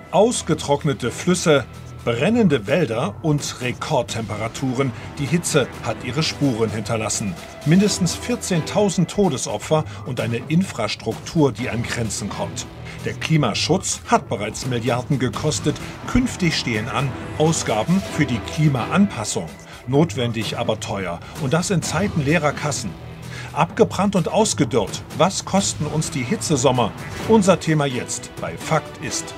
Ausgetrocknete Flüsse, brennende Wälder und Rekordtemperaturen. Die Hitze hat ihre Spuren hinterlassen. Mindestens 14.000 Todesopfer und eine Infrastruktur, die an Grenzen kommt. Der Klimaschutz hat bereits Milliarden gekostet. Künftig stehen an Ausgaben für die Klimaanpassung. Notwendig, aber teuer. Und das in Zeiten leerer Kassen. Abgebrannt und ausgedörrt. Was kosten uns die Hitzesommer? Unser Thema jetzt bei Fakt ist.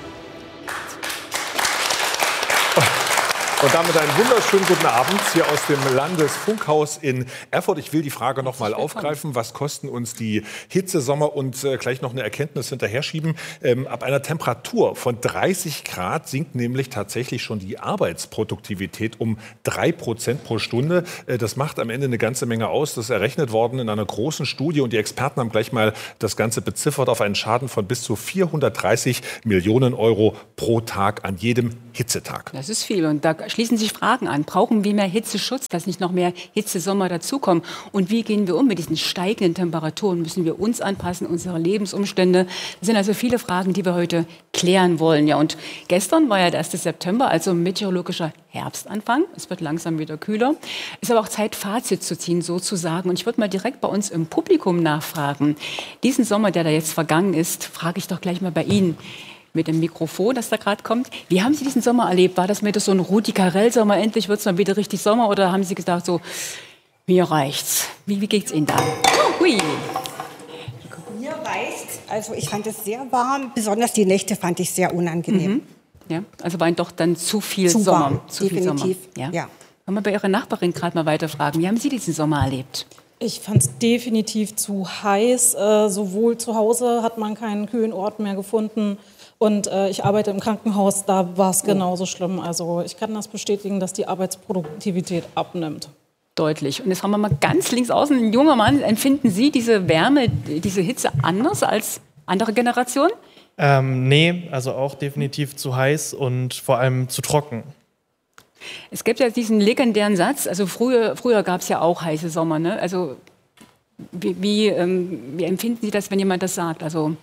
Und damit einen wunderschönen guten Abend hier aus dem Landesfunkhaus in Erfurt. Ich will die Frage noch mal aufgreifen. Was kosten uns die Hitzesommer? Und gleich noch eine Erkenntnis hinterher schieben. Ab einer Temperatur von 30 Grad sinkt nämlich tatsächlich schon die Arbeitsproduktivität um 3% pro Stunde. Das macht am Ende eine ganze Menge aus. Das ist errechnet worden in einer großen Studie. Und die Experten haben gleich mal das Ganze beziffert auf einen Schaden von bis zu 430 Millionen Euro pro Tag an jedem Hitzetag. Das ist viel. Und da schließen sich Fragen an. Brauchen wir mehr Hitzeschutz, dass nicht noch mehr Hitzesommer dazukommen? Und wie gehen wir um mit diesen steigenden Temperaturen? Müssen wir uns anpassen, unsere Lebensumstände? Das sind also viele Fragen, die wir heute klären wollen. Ja, und gestern war ja der 1. September, also meteorologischer Herbstanfang. Es wird langsam wieder kühler. Ist aber auch Zeit, Fazit zu ziehen, sozusagen. Und ich würde mal direkt bei uns im Publikum nachfragen. Diesen Sommer, der da jetzt vergangen ist, frage ich doch gleich mal bei Ihnen. Mit dem Mikrofon, das da gerade kommt. Wie haben Sie diesen Sommer erlebt? War das wieder so ein Rudi Carrell-Sommer? Endlich wird es mal wieder richtig Sommer? Oder haben Sie gedacht, so, mir reicht's? Wie geht's Ihnen da? Hui. Mir reicht's. Also ich fand es sehr warm. Besonders die Nächte fand ich sehr unangenehm. Mhm. Ja, also war Ihnen doch dann zu viel zu Sommer. Warm, zu definitiv. Viel Sommer. Ja. Wollen wir bei Ihrer Nachbarin gerade mal weiterfragen. Wie haben Sie diesen Sommer erlebt? Ich fand es definitiv zu heiß. Sowohl zu Hause hat man keinen kühlen Ort mehr gefunden. Und ich arbeite im Krankenhaus, da war es genauso schlimm. Also ich kann das bestätigen, dass die Arbeitsproduktivität abnimmt. Deutlich. Und jetzt haben wir mal ganz links außen, ein junger Mann. Empfinden Sie diese Wärme, diese Hitze anders als andere Generationen? Nee, also auch definitiv zu heiß und vor allem zu trocken. Es gibt ja diesen legendären Satz, also früher gab es ja auch heiße Sommer. Ne? Also wie empfinden Sie das, wenn jemand das sagt? Also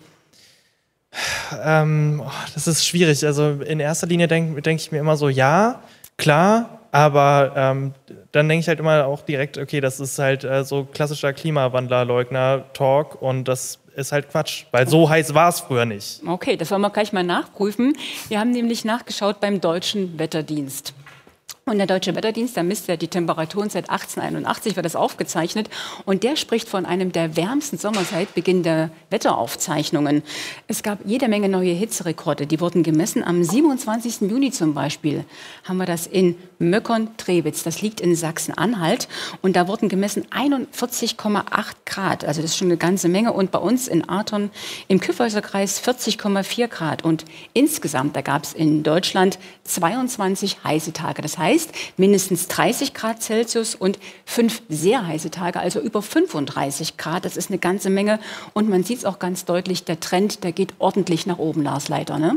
das ist schwierig. Also in erster Linie denk ich mir immer so, ja, klar, aber dann denke ich halt immer auch direkt, okay, das ist halt so klassischer Klimawandler-Leugner-Talk und das ist halt Quatsch, weil so heiß war es früher nicht. Okay, das wollen wir gleich mal nachprüfen. Wir haben nämlich nachgeschaut beim Deutschen Wetterdienst. Und der Deutsche Wetterdienst, der misst ja die Temperaturen seit 1881, wird das aufgezeichnet. Und der spricht von einem der wärmsten Sommer seit Beginn der Wetteraufzeichnungen. Es gab jede Menge neue Hitzerekorde. Die wurden gemessen. Am 27. Juni zum Beispiel haben wir das in Möckern-Trebitz. Das liegt in Sachsen-Anhalt. Und da wurden gemessen 41,8 Grad. Also das ist schon eine ganze Menge. Und bei uns in Arton im Kyffhäuserkreis 40,4 Grad. Und insgesamt, da gab es in Deutschland 22 heiße Tage. Das heißt, mindestens 30 Grad Celsius und 5 sehr heiße Tage, also über 35 Grad. Das ist eine ganze Menge. Und man sieht es auch ganz deutlich, der Trend, der geht ordentlich nach oben, Lars Leiter. Ne?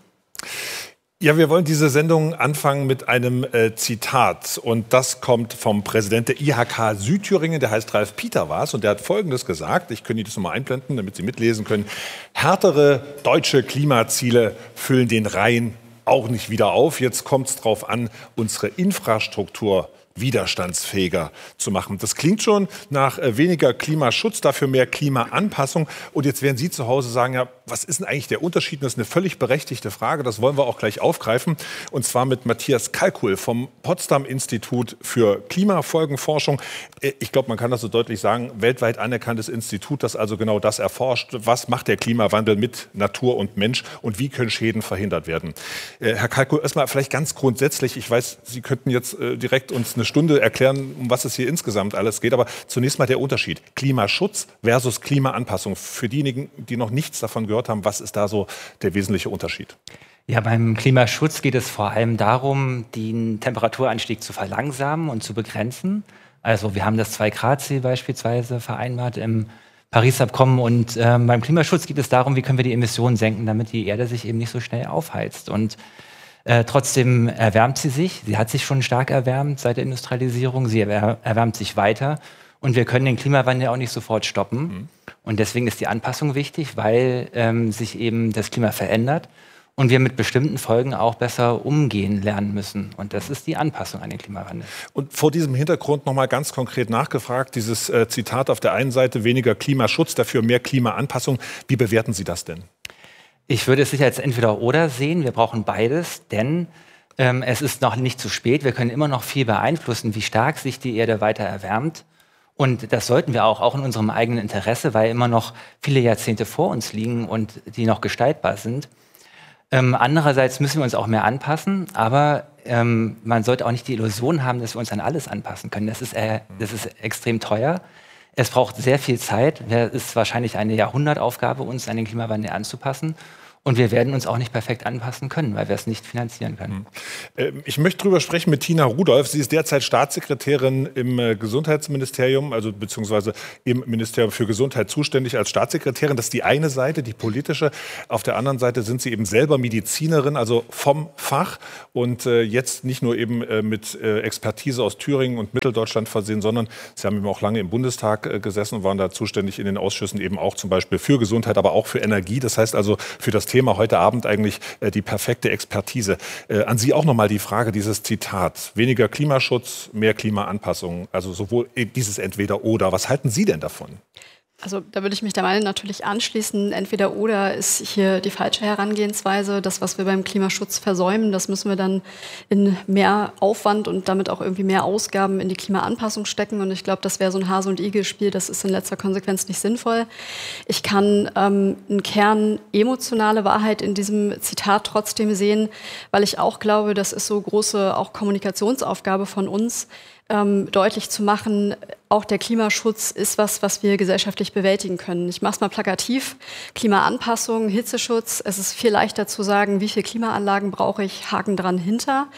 Ja, wir wollen diese Sendung anfangen mit einem Zitat. Und das kommt vom Präsident der IHK Südthüringen, der heißt Ralf Pieter-Waas. Und der hat Folgendes gesagt, ich könnte das nochmal einblenden, damit Sie mitlesen können. Härtere deutsche Klimaziele füllen den Rhein auch nicht wieder auf. Jetzt kommt es darauf an, unsere Infrastruktur widerstandsfähiger zu machen. Das klingt schon nach weniger Klimaschutz, dafür mehr Klimaanpassung. Und jetzt werden Sie zu Hause sagen, ja, was ist denn eigentlich der Unterschied? Das ist eine völlig berechtigte Frage. Das wollen wir auch gleich aufgreifen. Und zwar mit Matthias Kalkuhl vom Potsdam-Institut für Klimafolgenforschung. Ich glaube, man kann das so deutlich sagen, weltweit anerkanntes Institut, das also genau das erforscht. Was macht der Klimawandel mit Natur und Mensch und wie können Schäden verhindert werden? Herr Kalkuhl, erstmal vielleicht ganz grundsätzlich, ich weiß, Sie könnten jetzt direkt uns eine Stunde erklären, um was es hier insgesamt alles geht. Aber zunächst mal der Unterschied. Klimaschutz versus Klimaanpassung. Für diejenigen, die noch nichts davon gehört haben, was ist da so der wesentliche Unterschied? Ja, beim Klimaschutz geht es vor allem darum, den Temperaturanstieg zu verlangsamen und zu begrenzen. Also wir haben das 2-Grad-Ziel beispielsweise vereinbart im Paris-Abkommen. Und beim Klimaschutz geht es darum, wie können wir die Emissionen senken, damit die Erde sich eben nicht so schnell aufheizt. Und trotzdem erwärmt sie sich. Sie hat sich schon stark erwärmt seit der Industrialisierung. Sie erwärmt sich weiter. Und wir können den Klimawandel auch nicht sofort stoppen. Und deswegen ist die Anpassung wichtig, weil sich eben das Klima verändert. und wir mit bestimmten Folgen auch besser umgehen lernen müssen. Und das ist die Anpassung an den Klimawandel. Und vor diesem Hintergrund noch mal ganz konkret nachgefragt, dieses Zitat auf der einen Seite, weniger Klimaschutz, dafür mehr Klimaanpassung. Wie bewerten Sie das denn? Ich würde es sicher als entweder oder sehen. Wir brauchen beides, denn es ist noch nicht zu spät. Wir können immer noch viel beeinflussen, wie stark sich die Erde weiter erwärmt. Und das sollten wir auch in unserem eigenen Interesse, weil immer noch viele Jahrzehnte vor uns liegen und die noch gestaltbar sind. Andererseits müssen wir uns auch mehr anpassen, aber man sollte auch nicht die Illusion haben, dass wir uns an alles anpassen können. Das ist extrem teuer. Es braucht sehr viel Zeit. Es ist wahrscheinlich eine Jahrhundertaufgabe, uns an den Klimawandel anzupassen. Und wir werden uns auch nicht perfekt anpassen können, weil wir es nicht finanzieren können. Ich möchte darüber sprechen mit Tina Rudolph. Sie ist derzeit Staatssekretärin im Gesundheitsministerium, also beziehungsweise im Ministerium für Gesundheit zuständig als Staatssekretärin. Das ist die eine Seite, die politische. Auf der anderen Seite sind Sie eben selber Medizinerin, also vom Fach. Und jetzt nicht nur eben mit Expertise aus Thüringen und Mitteldeutschland versehen, sondern Sie haben eben auch lange im Bundestag gesessen und waren da zuständig in den Ausschüssen eben auch zum Beispiel für Gesundheit, aber auch für Energie. Das heißt also für das Thema heute Abend eigentlich die perfekte Expertise. An Sie auch nochmal die Frage, dieses Zitat, weniger Klimaschutz, mehr Klimaanpassung, also sowohl dieses Entweder-Oder. Was halten Sie denn davon? Also da würde ich mich der Meinung natürlich anschließen, entweder oder ist hier die falsche Herangehensweise. Das, was wir beim Klimaschutz versäumen, das müssen wir dann in mehr Aufwand und damit auch irgendwie mehr Ausgaben in die Klimaanpassung stecken. Und ich glaube, das wäre so ein Hase- und Igel-Spiel, das ist in letzter Konsequenz nicht sinnvoll. Ich kann einen Kern emotionale Wahrheit in diesem Zitat trotzdem sehen, weil ich auch glaube, das ist so große auch Kommunikationsaufgabe von uns, deutlich zu machen, auch der Klimaschutz ist was wir gesellschaftlich bewältigen können. Ich mache es mal plakativ. Klimaanpassung, Hitzeschutz. Es ist viel leichter zu sagen, wie viele Klimaanlagen brauche ich, Haken dran hinter.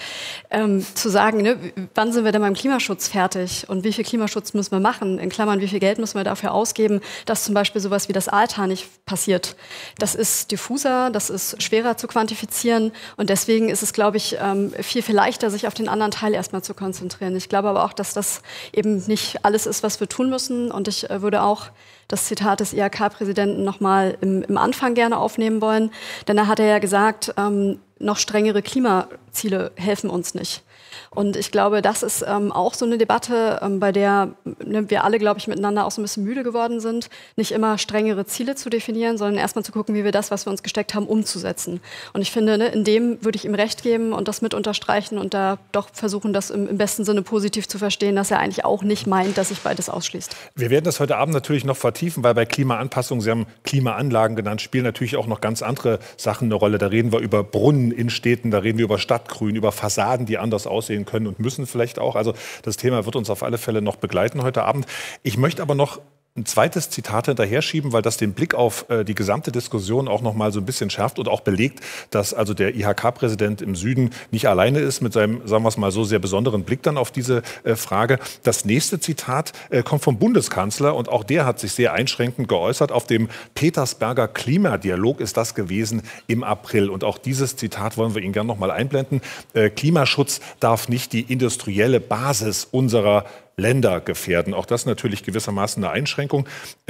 Zu sagen, ne, wann sind wir denn beim Klimaschutz fertig und wie viel Klimaschutz müssen wir machen? In Klammern, wie viel Geld müssen wir dafür ausgeben, dass zum Beispiel sowas wie das Aaltal nicht passiert. Das ist diffuser, das ist schwerer zu quantifizieren und deswegen ist es, glaube ich, viel leichter, sich auf den anderen Teil erstmal zu konzentrieren. Ich glaube aber auch, dass das eben nicht alles ist, was wir tun müssen. Und ich würde auch das Zitat des IHK-Präsidenten nochmal im Anfang gerne aufnehmen wollen. Denn da hat er ja gesagt, noch strengere Klimaziele helfen uns nicht. Und ich glaube, das ist auch so eine Debatte, bei der wir alle, glaube ich, miteinander auch so ein bisschen müde geworden sind, nicht immer strengere Ziele zu definieren, sondern erstmal zu gucken, wie wir das, was wir uns gesteckt haben, umzusetzen. Und ich finde, in dem würde ich ihm recht geben und das mit unterstreichen und da doch versuchen, das im besten Sinne positiv zu verstehen, dass er eigentlich auch nicht meint, dass sich beides ausschließt. Wir werden das heute Abend natürlich noch vertiefen, weil bei Klimaanpassung, Sie haben Klimaanlagen genannt, spielen natürlich auch noch ganz andere Sachen eine Rolle. Da reden wir über Brunnen in Städten, da reden wir über Stadtgrün, über Fassaden, die anders aussehen können und müssen vielleicht auch. Also das Thema wird uns auf alle Fälle noch begleiten heute Abend. Ich möchte aber noch ein zweites Zitat hinterher schieben, weil das den Blick auf die gesamte Diskussion auch noch mal so ein bisschen schärft und auch belegt, dass also der IHK-Präsident im Süden nicht alleine ist mit seinem, sagen wir es mal so, sehr besonderen Blick dann auf diese Frage. Das nächste Zitat kommt vom Bundeskanzler und auch der hat sich sehr einschränkend geäußert. Auf dem Petersberger Klimadialog ist das gewesen im April. Und auch dieses Zitat wollen wir Ihnen gerne noch mal einblenden. Klimaschutz darf nicht die industrielle Basis unserer Länder gefährden. Auch das natürlich gewissermaßen eine Einschränkung.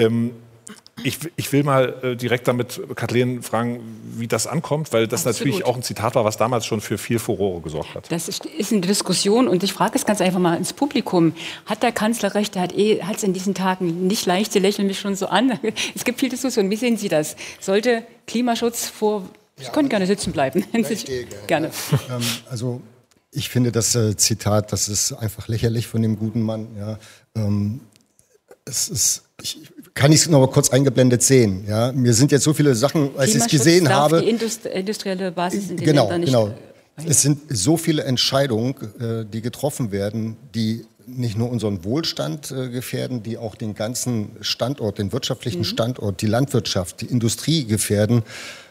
Ich will mal direkt damit Kathleen fragen, wie das ankommt, weil das natürlich auch ein Zitat war, was damals schon für viel Furore gesorgt hat. Das ist eine Diskussion und ich frage es ganz einfach mal ins Publikum. Hat der Kanzler recht? Er hat es in diesen Tagen nicht leicht, Sie lächeln mich schon so an. Es gibt viel Diskussion. Wie sehen Sie das? Sollte Klimaschutz Sie können gerne sitzen bleiben. Gerne. Also ich finde das Zitat, das ist einfach lächerlich von dem guten Mann. Ja. Kann ich es noch mal kurz eingeblendet sehen. Ja. Mir sind jetzt so viele Sachen, als ich es gesehen habe. Die industrielle Basis in den Ländern nicht. Genau. Es sind so viele Entscheidungen, die getroffen werden, die nicht nur unseren Wohlstand gefährden, die auch den ganzen Standort, den wirtschaftlichen Standort, die Landwirtschaft, die Industrie gefährden.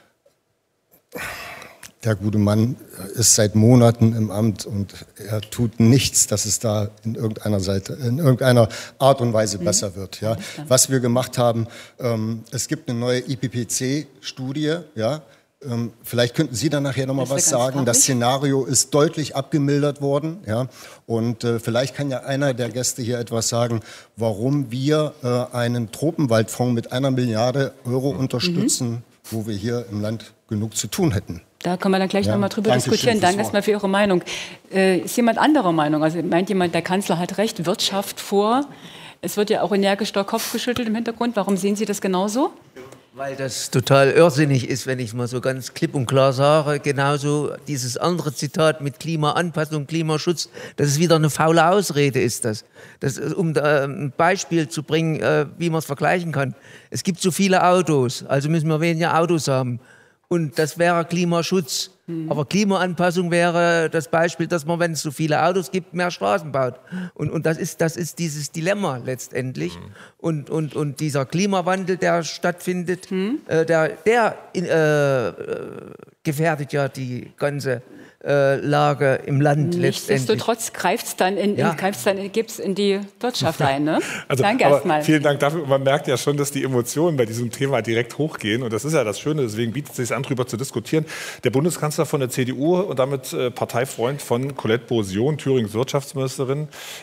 Der gute Mann ist seit Monaten im Amt und er tut nichts, dass es da in irgendeiner Art und Weise besser wird. Ja. Was wir gemacht haben, es gibt eine neue IPCC-Studie, ja. Vielleicht könnten Sie dann nachher noch mal was sagen. Das Szenario ist deutlich abgemildert worden. Ja? Und vielleicht kann ja einer der Gäste hier etwas sagen, warum wir einen Tropenwaldfonds mit 1 Milliarde Euro unterstützen, wo wir hier im Land genug zu tun hätten. Da können wir dann gleich nochmal drüber diskutieren. Danke erstmal für Ihre Meinung. Ist jemand anderer Meinung? Also meint jemand, der Kanzler hat recht, Wirtschaft vor? Es wird ja auch energisch der Kopf geschüttelt im Hintergrund. Warum sehen Sie das genauso? Weil das total irrsinnig ist, wenn ich es mal so ganz klipp und klar sage. Genauso dieses andere Zitat mit Klimaanpassung, Klimaschutz, das ist wieder eine faule Ausrede, ist das. Um da ein Beispiel zu bringen, wie man es vergleichen kann. Es gibt so viele Autos, also müssen wir weniger Autos haben. Und das wäre Klimaschutz. Aber Klimaanpassung wäre das Beispiel, dass man, wenn es so viele Autos gibt, mehr Straßen baut. Und das ist dieses Dilemma letztendlich. Und dieser Klimawandel, der stattfindet, der gefährdet ja die ganze Lage im Land letztendlich. Nichtsdestotrotz greift es dann in die Wirtschaft ein. Ne? Also, danke erstmal. Vielen Dank dafür. Man merkt ja schon, dass die Emotionen bei diesem Thema direkt hochgehen. Und das ist ja das Schöne, deswegen bietet es sich an, darüber zu diskutieren. Der Bundeskanzler von der CDU und damit Parteifreund von Colette Beausion, Thürings Wirtschaftsministerin.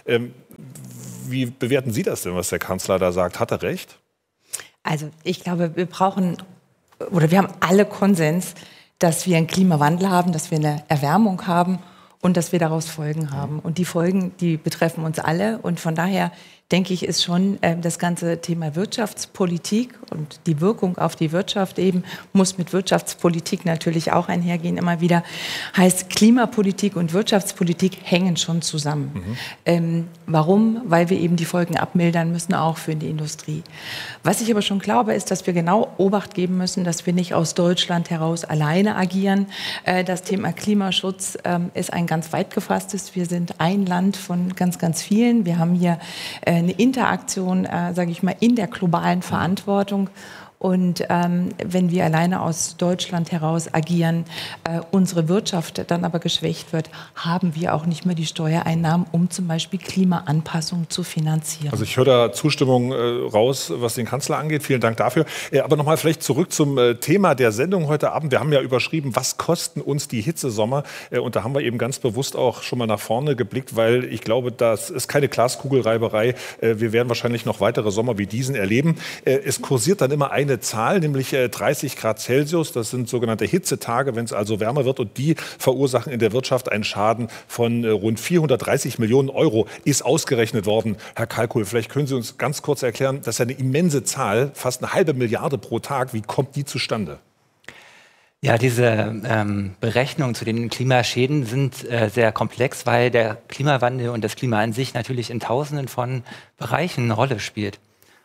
Wie bewerten Sie das denn, was der Kanzler da sagt? Hat er recht? Also ich glaube, wir haben alle Konsens, dass wir einen Klimawandel haben, dass wir eine Erwärmung haben und dass wir daraus Folgen haben. Und die Folgen, die betreffen uns alle. Und von daher denke ich, ist schon das ganze Thema Wirtschaftspolitik und die Wirkung auf die Wirtschaft eben, muss mit Wirtschaftspolitik natürlich auch einhergehen immer wieder. Heißt, Klimapolitik und Wirtschaftspolitik hängen schon zusammen. Warum? Weil wir eben die Folgen abmildern müssen, auch für die Industrie. Was ich aber schon glaube, ist, dass wir genau Obacht geben müssen, dass wir nicht aus Deutschland heraus alleine agieren. Das Thema Klimaschutz ist ein ganz weit gefasstes. Wir sind ein Land von ganz, ganz vielen. Wir haben hier eine Interaktion, sage ich mal, in der globalen Verantwortung. Und wenn wir alleine aus Deutschland heraus agieren, unsere Wirtschaft dann aber geschwächt wird, haben wir auch nicht mehr die Steuereinnahmen, um zum Beispiel Klimaanpassung zu finanzieren. Also ich höre da Zustimmung raus, was den Kanzler angeht. Vielen Dank dafür. Aber nochmal vielleicht zurück zum Thema der Sendung heute Abend. Wir haben ja überschrieben, was kosten uns die Hitzesommer? Und da haben wir eben ganz bewusst auch schon mal nach vorne geblickt, weil ich glaube, das ist keine Glaskugelreiberei. Wir werden wahrscheinlich noch weitere Sommer wie diesen erleben. Es kursiert dann immer eine Zahl, nämlich 30 Grad Celsius. Das sind sogenannte Hitzetage, wenn es also wärmer wird. Und die verursachen in der Wirtschaft einen Schaden von rund 430 Millionen Euro, ist ausgerechnet worden. Herr Kalkuhl, vielleicht können Sie uns ganz kurz erklären, das ist eine immense Zahl, fast eine halbe Milliarde pro Tag. Wie kommt die zustande? Ja, diese Berechnungen zu den Klimaschäden sind sehr komplex, weil der Klimawandel und das Klima an sich natürlich in Tausenden von Bereichen eine Rolle spielt.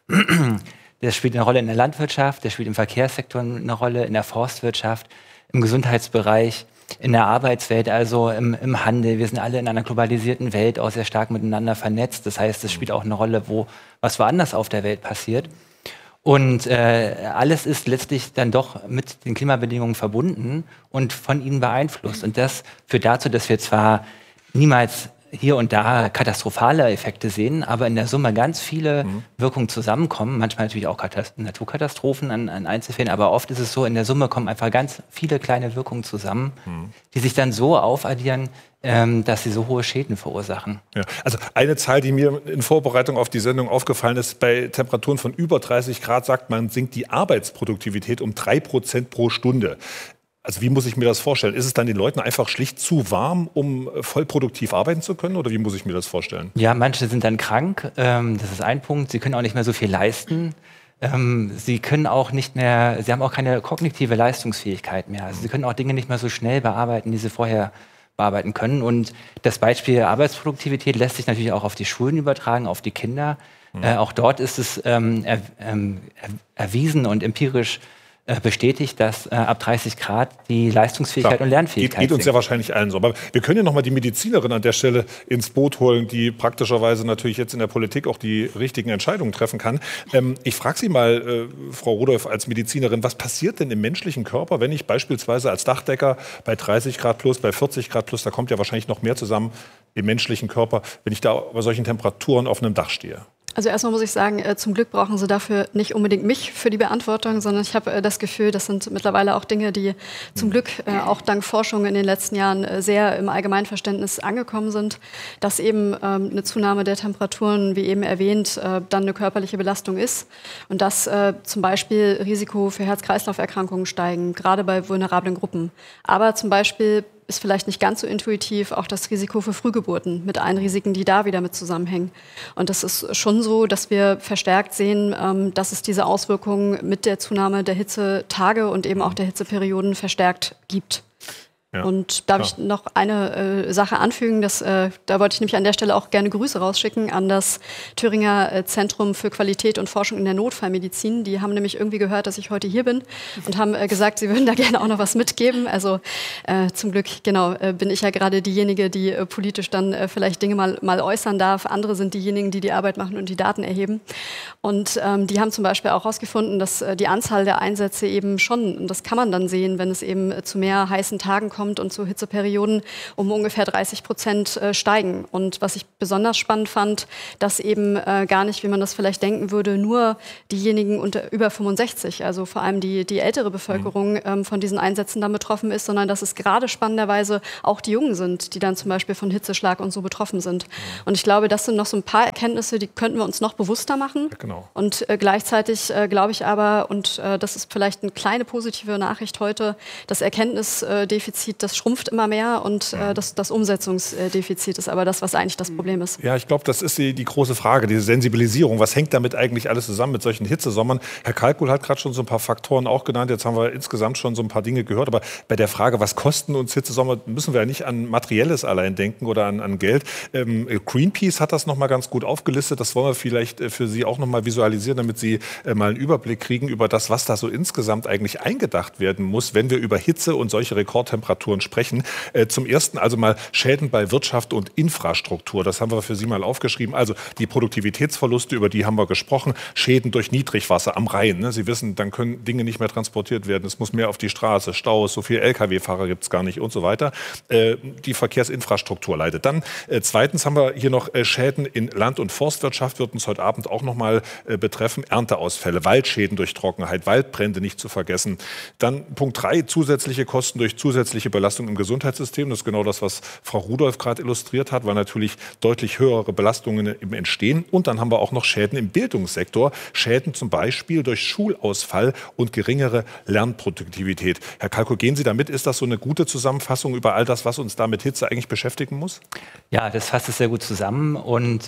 Das spielt eine Rolle in der Landwirtschaft, das spielt im Verkehrssektor eine Rolle, in der Forstwirtschaft, im Gesundheitsbereich, in der Arbeitswelt, also im Handel. Wir sind alle in einer globalisierten Welt auch sehr stark miteinander vernetzt. Das heißt, es spielt auch eine Rolle, was woanders auf der Welt passiert. Und alles ist letztlich dann doch mit den Klimabedingungen verbunden und von ihnen beeinflusst. Und das führt dazu, dass wir zwar niemals hier und da katastrophale Effekte sehen, aber in der Summe ganz viele Wirkungen zusammenkommen. Manchmal natürlich auch Naturkatastrophen an Einzelfällen, aber oft ist es so, in der Summe kommen einfach ganz viele kleine Wirkungen zusammen, die sich dann so aufaddieren, dass sie so hohe Schäden verursachen. Ja, also eine Zahl, die mir in Vorbereitung auf die Sendung aufgefallen ist, bei Temperaturen von über 30 Grad sagt man, sinkt die Arbeitsproduktivität um 3% pro Stunde. Also wie muss ich mir das vorstellen? Ist es dann den Leuten einfach schlicht zu warm, um voll produktiv arbeiten zu können? Oder wie muss ich mir das vorstellen? Ja, manche sind dann krank. Das ist ein Punkt. Sie können auch nicht mehr so viel leisten. Sie können auch nicht mehr, sie haben auch keine kognitive Leistungsfähigkeit mehr. Also sie können auch Dinge nicht mehr so schnell bearbeiten, die sie vorher bearbeiten können. Und das Beispiel Arbeitsproduktivität lässt sich natürlich auch auf die Schulen übertragen, auf die Kinder. Auch dort ist es erwiesen und empirisch bestätigt, dass ab 30 Grad die Leistungsfähigkeit und Lernfähigkeit geht uns ja wahrscheinlich allen so. Aber wir können ja noch mal die Medizinerin an der Stelle ins Boot holen, die praktischerweise natürlich jetzt in der Politik auch die richtigen Entscheidungen treffen kann. Ich frage Sie mal, Frau Rudolph, als Medizinerin, was passiert denn im menschlichen Körper, wenn ich beispielsweise als Dachdecker bei 30 Grad plus, bei 40 Grad plus, da kommt ja wahrscheinlich noch mehr zusammen im menschlichen Körper, wenn ich da bei solchen Temperaturen auf einem Dach stehe? Also erstmal muss ich sagen, zum Glück brauchen Sie dafür nicht unbedingt mich für die Beantwortung, sondern ich habe das Gefühl, das sind mittlerweile auch Dinge, die zum Glück auch dank Forschung in den letzten Jahren sehr im Allgemeinverständnis angekommen sind, dass eben eine Zunahme der Temperaturen, wie eben erwähnt, dann eine körperliche Belastung ist und dass zum Beispiel Risiko für Herz-Kreislauf-Erkrankungen steigen, gerade bei vulnerablen Gruppen. Aber zum Beispiel ist vielleicht nicht ganz so intuitiv auch das Risiko für Frühgeburten mit allen Risiken, die da wieder mit zusammenhängen. Und das ist schon so, dass wir verstärkt sehen, dass es diese Auswirkungen mit der Zunahme der Hitzetage und eben auch der Hitzeperioden verstärkt gibt. Ja, und darf ich noch eine Sache anfügen, da wollte ich nämlich an der Stelle auch gerne Grüße rausschicken an das Thüringer Zentrum für Qualität und Forschung in der Notfallmedizin. Die haben nämlich irgendwie gehört, dass ich heute hier bin und haben gesagt, sie würden da gerne auch noch was mitgeben. Also zum Glück, genau, bin ich ja gerade diejenige, die politisch dann vielleicht Dinge mal äußern darf. Andere sind diejenigen, die die Arbeit machen und die Daten erheben. Und die haben zum Beispiel auch herausgefunden, dass die Anzahl der Einsätze eben schon, und das kann man dann sehen, wenn es eben zu mehr heißen Tagen kommt und zu Hitzeperioden, um ungefähr 30% steigen. Und was ich besonders spannend fand, dass eben gar nicht, wie man das vielleicht denken würde, nur diejenigen unter über 65, also vor allem die ältere Bevölkerung von diesen Einsätzen dann betroffen ist, sondern dass es gerade spannenderweise auch die Jungen sind, die dann zum Beispiel von Hitzeschlag und so betroffen sind. Und ich glaube, das sind noch so ein paar Erkenntnisse, die könnten wir uns noch bewusster machen. Ja, genau. Und gleichzeitig glaube ich aber, und das ist vielleicht eine kleine positive Nachricht heute, das Erkenntnisdefizit, das schrumpft immer mehr und das Umsetzungsdefizit ist aber das, was eigentlich das Problem ist. Ja, ich glaube, das ist die große Frage, diese Sensibilisierung. Was hängt damit eigentlich alles zusammen mit solchen Hitzesommern? Herr Kalkul hat gerade schon so ein paar Faktoren auch genannt. Jetzt haben wir insgesamt schon so ein paar Dinge gehört. Aber bei der Frage, was kosten uns Hitzesommer, müssen wir ja nicht an Materielles allein denken oder an Geld. Greenpeace hat das noch mal ganz gut aufgelistet. Das wollen wir vielleicht für Sie auch noch mal visualisieren, damit Sie mal einen Überblick kriegen über das, was da so insgesamt eigentlich eingedacht werden muss, wenn wir über Hitze und solche Rekordtemperaturen sprechen. Zum Ersten also mal Schäden bei Wirtschaft und Infrastruktur. Das haben wir für Sie mal aufgeschrieben. Also die Produktivitätsverluste, über die haben wir gesprochen. Schäden durch Niedrigwasser am Rhein. Ne? Sie wissen, dann können Dinge nicht mehr transportiert werden. Es muss mehr auf die Straße, Staus, so viele Lkw-Fahrer gibt es gar nicht und so weiter. Die Verkehrsinfrastruktur leidet. Dann zweitens haben wir hier noch Schäden in Land- und Forstwirtschaft, wird uns heute Abend auch noch mal betreffen. Ernteausfälle, Waldschäden durch Trockenheit, Waldbrände nicht zu vergessen. Dann Punkt 3, zusätzliche Kosten durch zusätzliche Belastung im Gesundheitssystem. Das ist genau das, was Frau Rudolph gerade illustriert hat, weil natürlich deutlich höhere Belastungen eben entstehen. Und dann haben wir auch noch Schäden im Bildungssektor. Schäden zum Beispiel durch Schulausfall und geringere Lernproduktivität. Herr Kalkul, gehen Sie damit? Ist das so eine gute Zusammenfassung über all das, was uns da mit Hitze eigentlich beschäftigen muss? Ja, das fasst es sehr gut zusammen. Und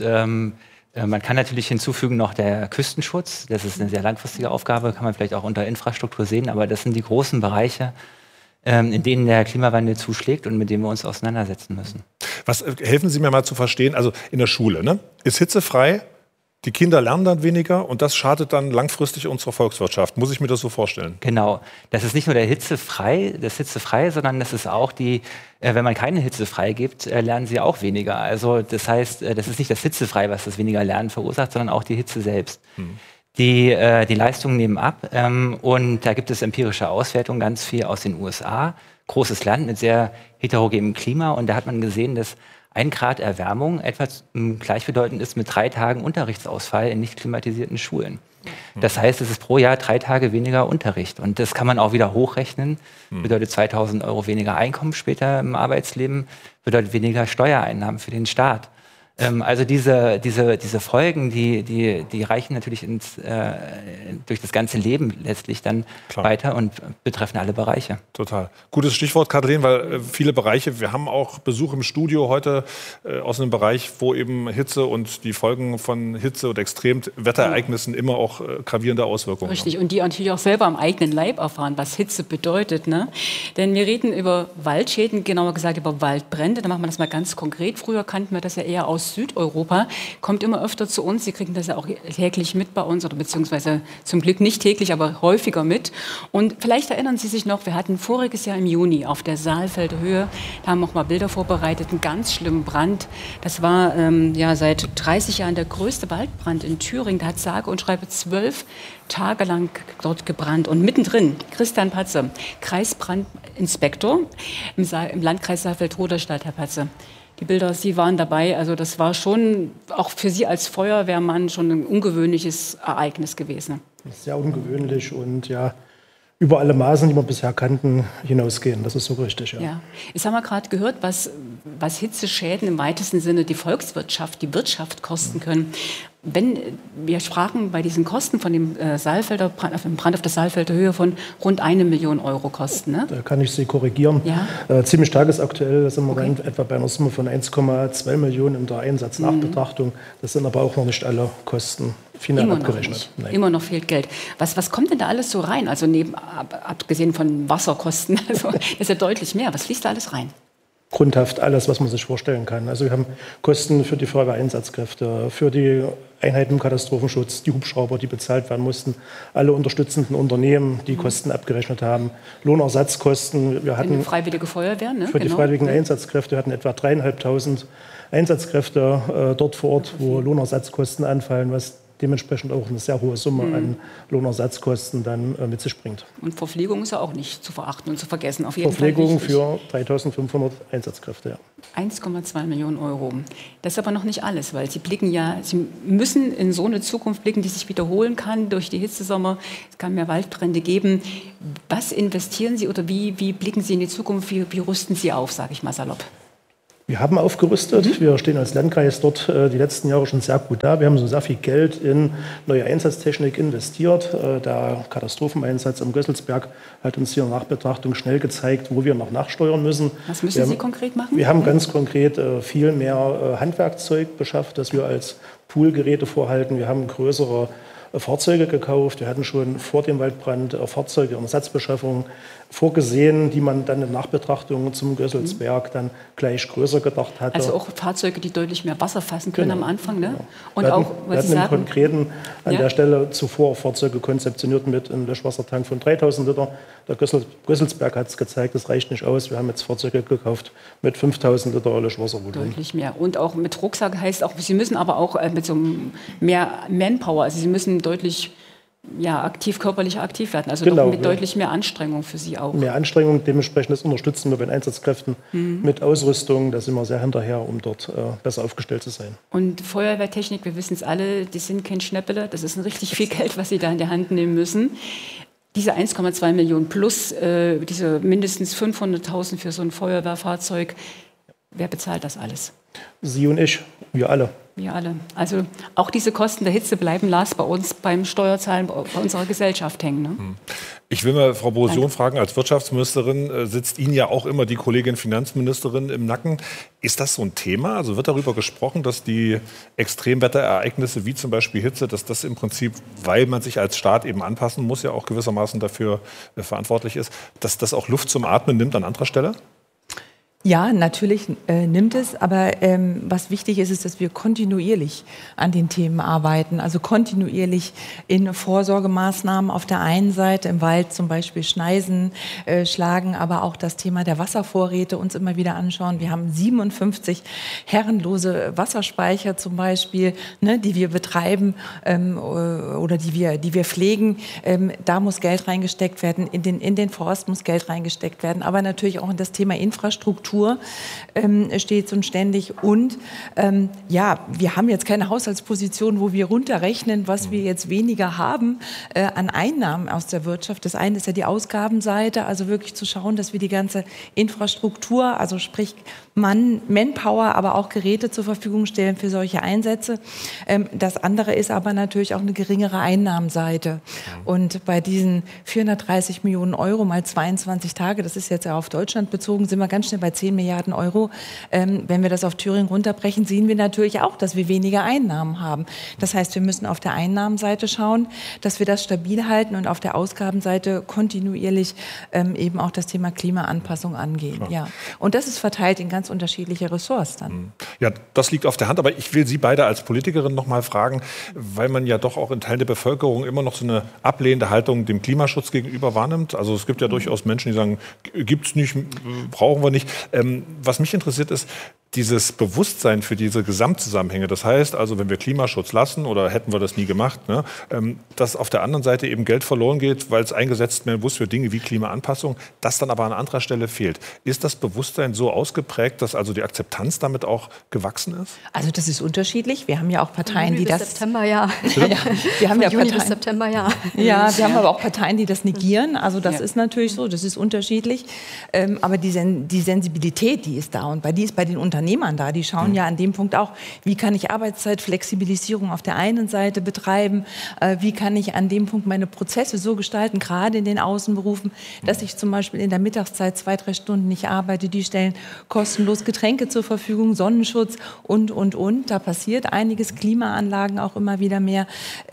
man kann natürlich hinzufügen noch der Küstenschutz. Das ist eine sehr langfristige Aufgabe, kann man vielleicht auch unter Infrastruktur sehen. Aber das sind die großen Bereiche, in denen der Klimawandel zuschlägt und mit denen wir uns auseinandersetzen müssen. Helfen Sie mir mal zu verstehen, also in der Schule, ne? Ist hitzefrei, die Kinder lernen dann weniger und das schadet dann langfristig unserer Volkswirtschaft. Muss ich mir das so vorstellen? Genau. Das ist nicht nur das hitzefrei, sondern das ist auch wenn man keine Hitze freigibt, lernen sie auch weniger. Also das heißt, das ist nicht das Hitzefrei, was das weniger Lernen verursacht, sondern auch die Hitze selbst. Die Leistungen nehmen ab und da gibt es empirische Auswertungen, ganz viel aus den USA. Großes Land mit sehr heterogenem Klima und da hat man gesehen, dass 1 Grad Erwärmung etwa gleichbedeutend ist mit 3 Tagen Unterrichtsausfall in nicht klimatisierten Schulen. Das heißt, es ist pro Jahr 3 Tage weniger Unterricht. Und das kann man auch wieder hochrechnen. Bedeutet 2.000 € weniger Einkommen später im Arbeitsleben, bedeutet weniger Steuereinnahmen für den Staat. Also diese Folgen, die reichen natürlich durch das ganze Leben letztlich dann weiter und betreffen alle Bereiche. Total. Gutes Stichwort, Kathleen, weil viele Bereiche, wir haben auch Besuch im Studio heute aus einem Bereich, wo eben Hitze und die Folgen von Hitze und Extremwetterereignissen immer auch gravierende Auswirkungen haben. Richtig, und die natürlich auch selber am eigenen Leib erfahren, was Hitze bedeutet. Ne? Denn wir reden über Waldschäden, genauer gesagt über Waldbrände. Da machen wir das mal ganz konkret. Früher kannten wir das ja eher aus Südeuropa, kommt immer öfter zu uns. Sie kriegen das ja auch täglich mit bei uns, oder beziehungsweise zum Glück nicht täglich, aber häufiger mit. Und vielleicht erinnern Sie sich noch, wir hatten voriges Jahr im Juni auf der Saalfelder Höhe, da haben wir auch mal Bilder vorbereitet, einen ganz schlimmen Brand. Das war seit 30 Jahren der größte Waldbrand in Thüringen. Da hat sage und schreibe 12 Tage lang dort gebrannt. Und mittendrin Christian Patze, Kreisbrandinspektor im Landkreis Saalfeld-Ruderstadt, Herr Patze. die Bilder, Sie waren dabei. Also das war schon auch für Sie als Feuerwehrmann schon ein ungewöhnliches Ereignis gewesen. Sehr ungewöhnlich und ja, über alle Maßen, die wir bisher kannten, hinausgehen. Das ist so richtig, ja. Ja. Jetzt haben wir gerade gehört, was Hitzeschäden im weitesten Sinne die Volkswirtschaft, die Wirtschaft kosten können. Wenn wir sprachen bei diesen Kosten von dem Brand auf der Saalfelder Höhe von rund 1 Million Euro Kosten. Ne? Da kann ich Sie korrigieren. Ja. Ziemlich tagesaktuell sind wir etwa bei einer Summe von 1,2 Millionen in der Einsatznachbetrachtung. Das sind aber auch noch nicht alle Kosten final abgerechnet. Immer noch fehlt Geld. Was kommt denn da alles so rein? Also abgesehen von Wasserkosten, also ist ja deutlich mehr. Was fließt da alles rein? Grundhaft alles, was man sich vorstellen kann. Also wir haben Kosten für die Feuerwehreinsatzkräfte, für die Einheiten im Katastrophenschutz, die Hubschrauber, die bezahlt werden mussten, alle unterstützenden Unternehmen, die Kosten abgerechnet haben, Lohnersatzkosten. Wir hatten Freiwillige Feuerwehr, ne? Für die freiwilligen Einsatzkräfte, wir hatten etwa 3.500 Einsatzkräfte dort vor Ort, wo Lohnersatzkosten anfallen, was dementsprechend auch eine sehr hohe Summe an Lohnersatzkosten dann mit sich bringt. Und Verpflegung ist ja auch nicht zu verachten und zu vergessen. Auf jeden Verpflegung Fall für 3.500 Einsatzkräfte, ja. 1,2 Millionen Euro. Das ist aber noch nicht alles, weil Sie müssen in so eine Zukunft blicken, die sich wiederholen kann durch die Hitzesommer. Es kann mehr Waldbrände geben. Was investieren Sie oder wie blicken Sie in die Zukunft? Wie rüsten Sie auf, sage ich mal salopp? Wir haben aufgerüstet. Wir stehen als Landkreis dort die letzten Jahre schon sehr gut da. Wir haben so sehr viel Geld in neue Einsatztechnik investiert. Der Katastropheneinsatz am Gösselsberg hat uns hier in Nachbetrachtung schnell gezeigt, wo wir noch nachsteuern müssen. Was müssen Sie konkret machen? Wir haben ganz konkret viel mehr Handwerkzeug beschafft, das wir als Poolgeräte vorhalten. Wir haben größere Fahrzeuge gekauft. Wir hatten schon vor dem Waldbrand Fahrzeuge und Ersatzbeschaffung vorgesehen, die man dann in Nachbetrachtung zum Gösselsberg dann gleich größer gedacht hatte. Also auch Fahrzeuge, die deutlich mehr Wasser fassen können am Anfang, ne? Genau. Und wir hatten im Konkreten an der Stelle zuvor Fahrzeuge konzeptioniert mit einem Löschwassertank von 3.000 Liter. Der Gösselsberg hat es gezeigt, das reicht nicht aus. Wir haben jetzt Fahrzeuge gekauft mit 5.000 Liter Löschwasservolumen. Deutlich mehr. Und auch mit Rucksack heißt auch, Sie müssen aber auch mit so mehr Manpower, also Sie müssen deutlich körperlich aktiv werden. Also doch mit deutlich mehr Anstrengung für Sie auch. Mehr Anstrengung, dementsprechend das unterstützen wir bei den Einsatzkräften mit Ausrüstung. Da sind wir sehr hinterher, um dort besser aufgestellt zu sein. Und Feuerwehrtechnik, wir wissen es alle, die sind kein Schnäppele. Das ist richtig viel Geld, was Sie da in der Hand nehmen müssen. Diese 1,2 Millionen plus diese mindestens 500.000 für so ein Feuerwehrfahrzeug, wer bezahlt das alles? Sie und ich, wir alle. Wir alle. Also auch diese Kosten der Hitze bleiben bei uns beim Steuerzahlen, bei unserer Gesellschaft hängen. Ne? Ich will mal Frau Bosion fragen, als Wirtschaftsministerin sitzt Ihnen ja auch immer die Kollegin Finanzministerin im Nacken. Ist das so ein Thema? Also wird darüber gesprochen, dass die Extremwetterereignisse wie zum Beispiel Hitze, dass das im Prinzip, weil man sich als Staat eben anpassen muss, ja auch gewissermaßen dafür verantwortlich ist, dass das auch Luft zum Atmen nimmt an anderer Stelle? Ja, natürlich nimmt es, aber was wichtig ist, ist, dass wir kontinuierlich an den Themen arbeiten. Also kontinuierlich in Vorsorgemaßnahmen auf der einen Seite, im Wald zum Beispiel Schneisen schlagen, aber auch das Thema der Wasservorräte uns immer wieder anschauen. Wir haben 57 herrenlose Wasserspeicher zum Beispiel, ne, die wir betreiben oder die wir pflegen. Da muss Geld reingesteckt werden, in den Forst muss Geld reingesteckt werden, aber natürlich auch in das Thema Infrastruktur steht und ständig. Und wir haben jetzt keine Haushaltsposition, wo wir runterrechnen, was wir jetzt weniger haben an Einnahmen aus der Wirtschaft. Das eine ist ja die Ausgabenseite, also wirklich zu schauen, dass wir die ganze Infrastruktur, also sprich Manpower, aber auch Geräte zur Verfügung stellen für solche Einsätze. Das andere ist aber natürlich auch eine geringere Einnahmenseite. Und bei diesen 430 Millionen Euro mal 22 Tage, das ist jetzt ja auf Deutschland bezogen, sind wir ganz schnell bei 10 Milliarden Euro. Wenn wir das auf Thüringen runterbrechen, sehen wir natürlich auch, dass wir weniger Einnahmen haben. Das heißt, wir müssen auf der Einnahmenseite schauen, dass wir das stabil halten und auf der Ausgabenseite kontinuierlich eben auch das Thema Klimaanpassung angehen. Ja. Und das ist verteilt in ganz unterschiedliche Ressorts dann. Ja, das liegt auf der Hand, aber ich will Sie beide als Politikerin noch mal fragen, weil man ja doch auch in Teilen der Bevölkerung immer noch so eine ablehnende Haltung dem Klimaschutz gegenüber wahrnimmt. Also es gibt ja durchaus Menschen, die sagen, gibt's nicht, brauchen wir nicht. Was mich interessiert ist, dieses Bewusstsein für diese Gesamtzusammenhänge, das heißt also, wenn wir Klimaschutz lassen oder hätten wir das nie gemacht, ne, dass auf der anderen Seite eben Geld verloren geht, weil es eingesetzt werden muss für Dinge wie Klimaanpassung, das dann aber an anderer Stelle fehlt. Ist das Bewusstsein so ausgeprägt, dass also die Akzeptanz damit auch gewachsen ist? Also das ist unterschiedlich. Wir haben ja auch Parteien, die das... September, ja. Wir haben ja Juni Parteien, bis September, ja. Ja, wir haben aber auch Parteien, die das negieren. Also das ist natürlich so, das ist unterschiedlich. Aber die Sensibilität, die ist da. Und die ist bei den Unternehmern da. Die schauen ja an dem Punkt auch, wie kann ich Arbeitszeitflexibilisierung auf der einen Seite betreiben, wie kann ich an dem Punkt meine Prozesse so gestalten, gerade in den Außenberufen, dass ich zum Beispiel in der Mittagszeit 2-3 Stunden nicht arbeite. Die stellen kostenlos Getränke zur Verfügung, Sonnenschutz und. Da passiert einiges, Klimaanlagen auch immer wieder mehr.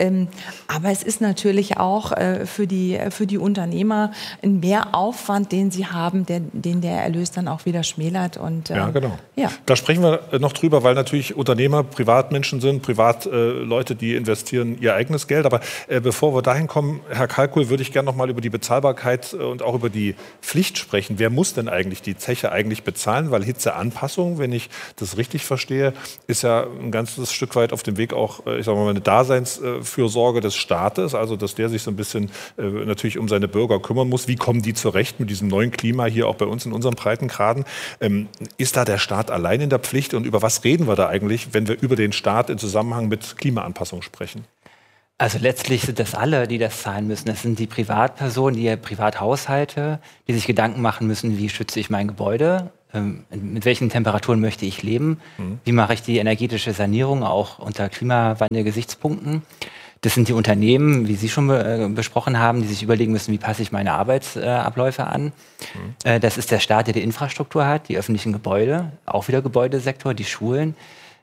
Aber es ist natürlich auch für die Unternehmer ein Mehraufwand, den sie haben, den der Erlös dann auch wieder schmälert. Und, ja, genau. Ja. Da sprechen wir noch drüber, weil natürlich Unternehmer Privatmenschen sind, Leute, die investieren ihr eigenes Geld. Aber bevor wir dahin kommen, Herr Kalkuhl, würde ich gerne noch mal über die Bezahlbarkeit und auch über die Pflicht sprechen. Wer muss denn eigentlich die Zeche eigentlich bezahlen? Weil Hitzeanpassung, wenn ich das richtig verstehe, ist ja ein ganzes Stück weit auf dem Weg auch, ich sage mal, eine Daseinsfürsorge des Staates, also dass der sich so ein bisschen natürlich um seine Bürger kümmern muss. Wie kommen die zurecht mit diesem neuen Klima hier auch bei uns in unseren Breitengraden? Ist da der Staat allein in der Pflicht und über was reden wir da eigentlich, wenn wir über den Staat in Zusammenhang mit Klimaanpassung sprechen? Also letztlich sind das alle, die das zahlen müssen. Das sind die Privatpersonen, die Privathaushalte, die sich Gedanken machen müssen, wie schütze ich mein Gebäude, mit welchen Temperaturen möchte ich leben, wie mache ich die energetische Sanierung auch unter Klimawandel-Gesichtspunkten. Das sind die Unternehmen, wie Sie schon besprochen haben, die sich überlegen müssen, wie passe ich meine Arbeitsabläufe an. Das ist der Staat, der die Infrastruktur hat, die öffentlichen Gebäude, auch wieder Gebäudesektor, die Schulen,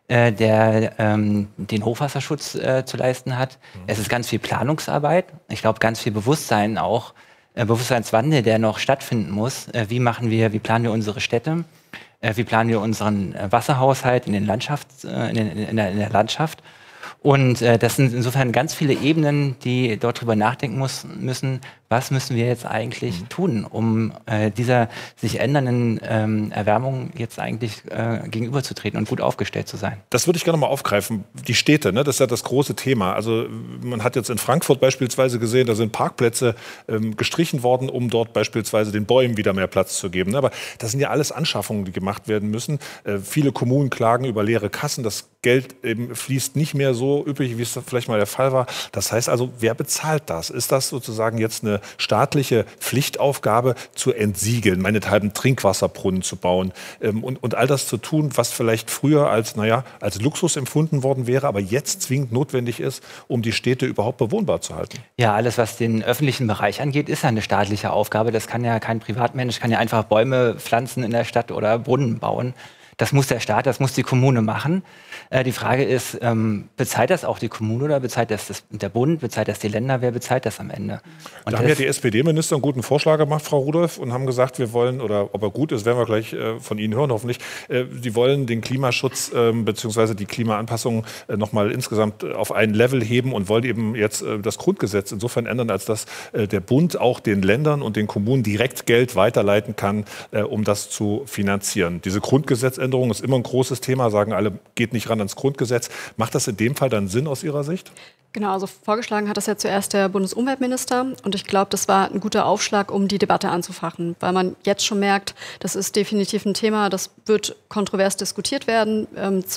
der den Hochwasserschutz zu leisten hat. Es ist ganz viel Planungsarbeit. Ich glaube, ganz viel Bewusstsein auch, Bewusstseinswandel, der noch stattfinden muss. Wie planen wir unsere Städte? Wie planen wir unseren Wasserhaushalt in der Landschaft? Und das sind insofern ganz viele Ebenen, die dort drüber nachdenken müssen, was müssen wir jetzt eigentlich tun, um dieser sich ändernden Erwärmung jetzt eigentlich gegenüberzutreten und gut aufgestellt zu sein. Das würde ich gerne mal aufgreifen. Die Städte, ne, das ist ja das große Thema. Also man hat jetzt in Frankfurt beispielsweise gesehen, da sind Parkplätze gestrichen worden, um dort beispielsweise den Bäumen wieder mehr Platz zu geben. Aber das sind ja alles Anschaffungen, die gemacht werden müssen. Viele Kommunen klagen über leere Kassen. Das Geld eben fließt nicht mehr so üppig, wie es vielleicht mal der Fall war. Das heißt also, wer bezahlt das? Ist das sozusagen jetzt eine staatliche Pflichtaufgabe zu entsiegeln, meinethalben Trinkwasserbrunnen zu bauen und all das zu tun, was vielleicht früher als Luxus empfunden worden wäre, aber jetzt zwingend notwendig ist, um die Städte überhaupt bewohnbar zu halten? Ja, alles, was den öffentlichen Bereich angeht, ist eine staatliche Aufgabe. Das kann ja kein Privatmensch, kann ja einfach Bäume pflanzen in der Stadt oder Brunnen bauen. Das muss der Staat, das muss die Kommune machen. Die Frage ist, bezahlt das auch die Kommune oder bezahlt das der Bund, bezahlt das die Länder, wer bezahlt das am Ende? Und da haben ja die SPD-Minister einen guten Vorschlag gemacht, Frau Rudolph, und haben gesagt, wir wollen, oder ob er gut ist, werden wir gleich von Ihnen hören hoffentlich, sie wollen den Klimaschutz bzw. die Klimaanpassung nochmal insgesamt auf ein Level heben und wollen eben jetzt das Grundgesetz insofern ändern, als dass der Bund auch den Ländern und den Kommunen direkt Geld weiterleiten kann, um das zu finanzieren. Diese Grundgesetzänderung ist immer ein großes Thema, sagen alle, geht nicht ran ans Grundgesetz. Macht das in dem Fall dann Sinn aus Ihrer Sicht? Genau, also vorgeschlagen hat das ja zuerst der Bundesumweltminister und ich glaube, das war ein guter Aufschlag, um die Debatte anzufachen, weil man jetzt schon merkt, das ist definitiv ein Thema, das wird kontrovers diskutiert werden.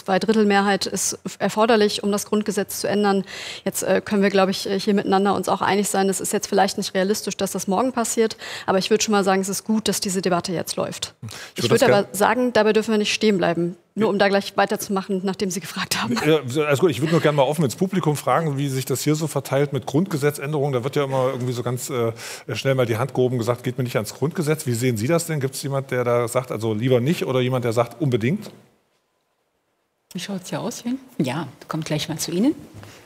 2/3 ist erforderlich, um das Grundgesetz zu ändern. Jetzt können wir, glaube ich, hier miteinander uns auch einig sein, es ist jetzt vielleicht nicht realistisch, dass das morgen passiert, aber ich würde schon mal sagen, es ist gut, dass diese Debatte jetzt läuft. Ich würde aber sagen, dabei dürfen wir nicht stehen bleiben. Nur um da gleich weiterzumachen, nachdem Sie gefragt haben. Ja, also gut, ich würde nur gerne mal offen ins Publikum fragen, wie sich das hier so verteilt mit Grundgesetzänderungen. Da wird ja immer irgendwie so ganz schnell mal die Hand gehoben gesagt, geht mir nicht ans Grundgesetz. Wie sehen Sie das denn? Gibt es jemanden, der da sagt, also lieber nicht, oder jemand, der sagt, unbedingt? Wie schaut es hier aus? Ja, kommt gleich mal zu Ihnen.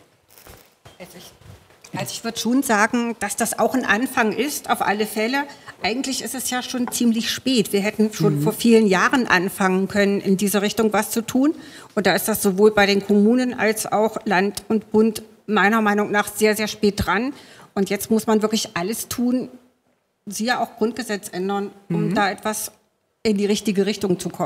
Also ich würde schon sagen, dass das auch ein Anfang ist, auf alle Fälle. Eigentlich ist es ja schon ziemlich spät. Wir hätten schon vor vielen Jahren anfangen können, in diese Richtung was zu tun. Und da ist das sowohl bei den Kommunen als auch Land und Bund meiner Meinung nach sehr, sehr spät dran. Und jetzt muss man wirklich alles tun, siehe auch Grundgesetz ändern, um da etwas in die richtige Richtung zu kommen.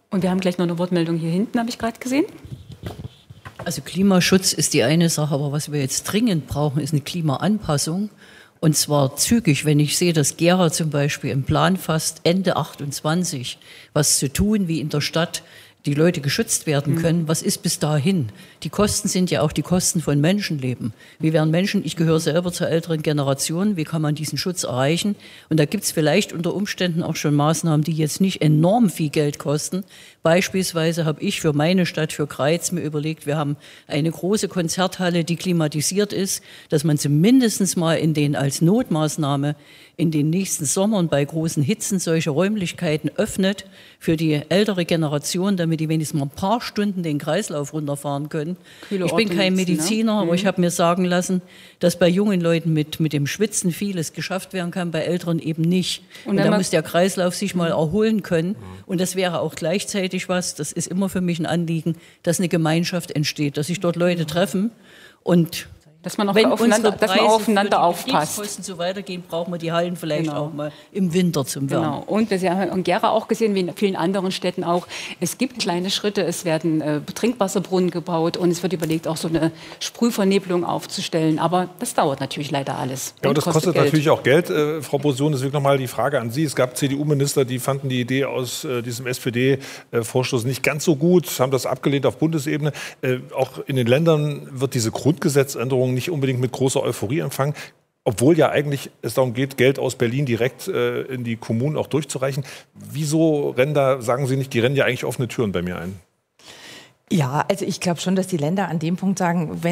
Und wir haben gleich noch eine Wortmeldung hier hinten, habe ich gerade gesehen. Also Klimaschutz ist die eine Sache, aber was wir jetzt dringend brauchen, ist eine Klimaanpassung. Und zwar zügig, wenn ich sehe, dass Gera zum Beispiel im Plan fasst, Ende 28 was zu tun, wie in der Stadt die Leute geschützt werden können. Was ist bis dahin? Die Kosten sind ja auch die Kosten von Menschenleben. Wie werden Menschen, ich gehöre selber zur älteren Generation, wie kann man diesen Schutz erreichen? Und da gibt es vielleicht unter Umständen auch schon Maßnahmen, die jetzt nicht enorm viel Geld kosten. Beispielsweise habe ich für meine Stadt, für Greiz, mir überlegt, wir haben eine große Konzerthalle, die klimatisiert ist, dass man zumindest mal als Notmaßnahme in den nächsten Sommern bei großen Hitzen solche Räumlichkeiten öffnet für die ältere Generation, damit die wenigstens mal ein paar Stunden den Kreislauf runterfahren können. Ich bin kein Mediziner, aber ich habe mir sagen lassen, dass bei jungen Leuten mit dem Schwitzen vieles geschafft werden kann, bei Älteren eben nicht. Und da muss der Kreislauf sich mal erholen können. Und das wäre auch gleichzeitig das ist immer für mich ein Anliegen, dass eine Gemeinschaft entsteht, dass sich dort Leute treffen und dass man auch aufeinander aufpasst. Wenn so weitergehen, brauchen wir die Hallen vielleicht auch mal im Winter zum Wärmen. Genau. Und wir haben in Gera auch gesehen, wie in vielen anderen Städten auch, es gibt kleine Schritte, es werden Trinkwasserbrunnen gebaut und es wird überlegt, auch so eine Sprühvernebelung aufzustellen. Aber das dauert natürlich leider alles. Ja, und das kostet natürlich auch Geld. Frau Boson, deswegen nochmal die Frage an Sie. Es gab CDU-Minister, die fanden die Idee aus diesem SPD-Vorstoß nicht ganz so gut, haben das abgelehnt auf Bundesebene. Auch in den Ländern wird diese Grundgesetzänderung nicht unbedingt mit großer Euphorie empfangen, obwohl ja eigentlich es darum geht, Geld aus Berlin direkt in die Kommunen auch durchzureichen. Wieso sagen Sie nicht, die rennen ja eigentlich offene Türen bei mir ein? Ja, also ich glaube schon, dass die Länder an dem Punkt sagen, wenn